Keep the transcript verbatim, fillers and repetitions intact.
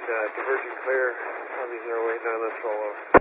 uh, diversion clear, Copy zero eight nine, let's roll over.